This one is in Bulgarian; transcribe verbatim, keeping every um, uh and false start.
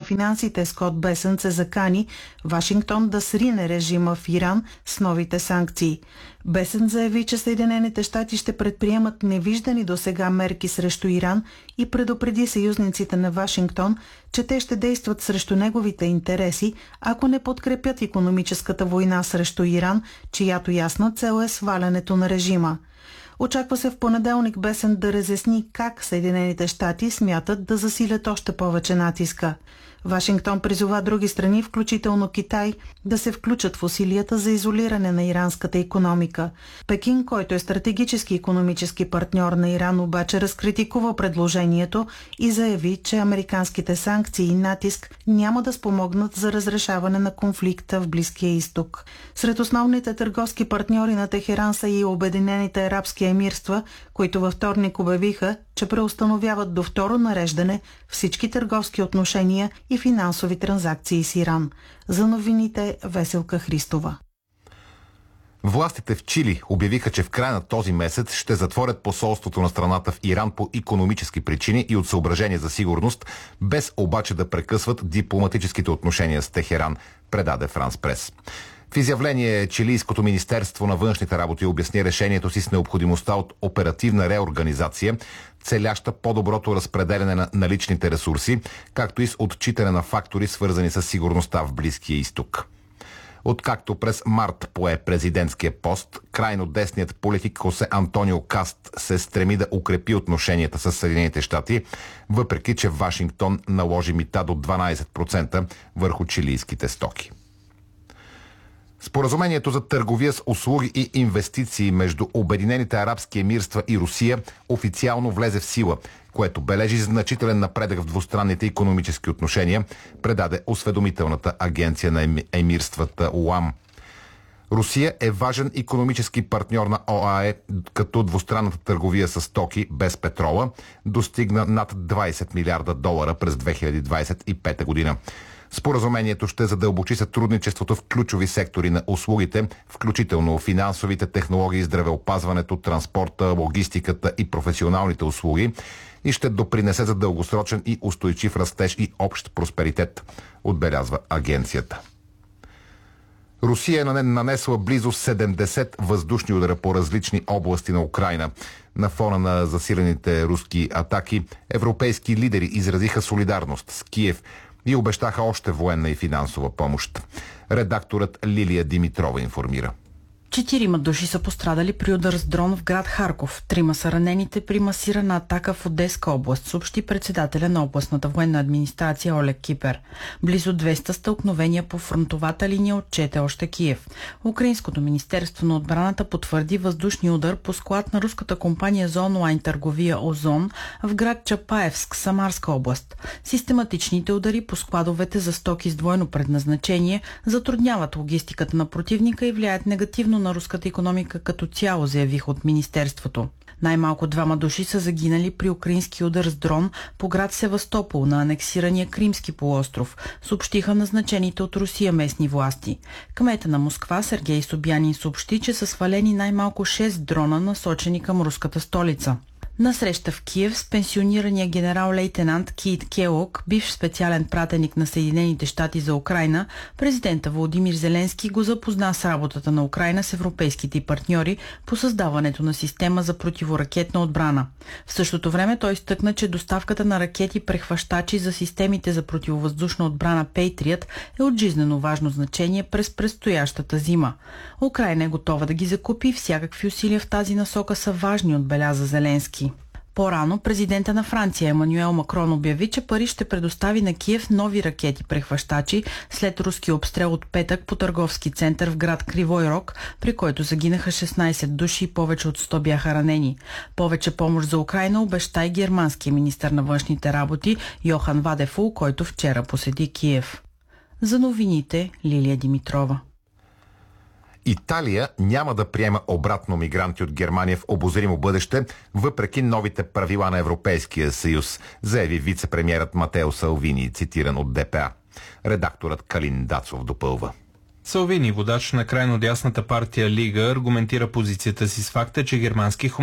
финансите Скот Бесънт се закани Вашингтон да срине режима в Иран с новите санкции. Бесънт заяви, че Съединените щати ще предприемат невиждани досега мерки срещу Иран и предупреди съюзниците на Вашингтон, че те ще действат срещу неговите интереси, ако не подкрепят икономическата война срещу Иран, чиято ясна цел е свалянето на режима. Очаква се в понеделник Бесънт да разясни как Съединените щати смятат да засилят още повече натиска. Вашингтон призова други страни, включително Китай, да се включат в усилията за изолиране на иранската икономика. Пекин, който е стратегически икономически партньор на Иран, обаче разкритикува предложението и заяви, че американските санкции и натиск няма да спомогнат за разрешаване на конфликта в Близкия изток. Сред основните търговски партньори на Техеран са и Обединените арабски емирства, които във вторник обявиха, че преустановяват до второ нареждане всички търговски отношения и финансови транзакции с Иран. За новините Веселка Христова. Властите в Чили обявиха, че в края на този месец ще затворят посолството на страната в Иран по икономически причини и от съображения за сигурност, без обаче да прекъсват дипломатическите отношения с Техеран, предаде Франс Прес. В изявление Чилийското министерство на външните работи обясни решението си с необходимостта от оперативна реорганизация, целяща по-доброто разпределяне на наличните ресурси, както и с отчитане на фактори, свързани с сигурността в Близкия изток. Откакто през март пое президентския пост, крайно десният политик Хосе Антонио Каст се стреми да укрепи отношенията с Съединените щати, въпреки че Вашингтон наложи мита до дванадесет процента върху чилийските стоки. Споразумението за търговия с услуги и инвестиции между Обединените арабски емирства и Русия официално влезе в сила, което бележи значителен напредък в двустранните икономически отношения, предаде осведомителната агенция на емирствата УАМ. Русия е важен икономически партньор на ОАЕ, като двустранната търговия с стоки без петрола достигна над двадесет милиарда долара през две хиляди двадесет и пета година. Споразумението ще задълбочи сътрудничеството в ключови сектори на услугите, включително финансовите технологии, здравеопазването, транспорта, логистиката и професионалните услуги, и ще допринесе за дългосрочен и устойчив растеж и общ просперитет, отбелязва агенцията. Русия е нанесла близо седемдесет въздушни удара по различни области на Украйна. На фона на засилените руски атаки, европейски лидери изразиха солидарност с Киев и обещаха още военна и финансова помощ. Редакторът Лилия Димитрова информира. Четирима души са пострадали при удар с дрон в град Харков. Трима са ранените при масирана атака в Одеска област, съобщи председателя на областната военна администрация Олег Кипер. Близо двеста стълкновения по фронтовата линия отчете още Киев. Украинското министерство на отбраната потвърди въздушния удар по склад на руската компания за онлайн търговия Озон в град Чапаевск, Самарска област. Систематичните удари по складовете за стоки с двойно предназначение затрудняват логистиката на противника и влияят негативно на руската икономика като цяло, заявиха от министерството. Най-малко двама души са загинали при украински удар с дрон по град Севастопол на анексирания Кримски полуостров, съобщиха назначените от Русия местни власти. Кмета на Москва Сергей Собянин съобщи, че са свалени най-малко шест дрона, насочени към руската столица. На среща в Киев с пенсионирания генерал-лейтенант Кит Келог, бивш специален пратеник на Съединените щати за Украйна, президента Володимир Зеленски го запозна с работата на Украйна с европейските партньори по създаването на система за противоракетна отбрана. В същото време той изтъкна, че доставката на ракети-прехващачи за системите за противовъздушна отбрана Patriot е от жизнено важно значение през предстоящата зима. Украйна е готова да ги закупи и всякакви усилия в тази насока са важни, отбеляза Зеленски. По-рано президента на Франция Емануел Макрон обяви, че Париж ще предостави на Киев нови ракети-прехващачи след руски обстрел от петък по търговски център в град Кривой Рог, при който загинаха шестнадесет души и повече от сто бяха ранени. Повече помощ за Украйна обеща и германския министър на външните работи Йохан Вадефул, който вчера посети Киев. За новините Лилия Димитрова. Италия няма да приема обратно мигранти от Германия в обозримо бъдеще, въпреки новите правила на Европейския съюз, заяви вице-премиерът Матео Салвини, цитиран от ДПА. Редакторът Калин Дацов допълва. Салвини, водач на крайно дясната партия Лига, аргументира позицията си с факта, че германски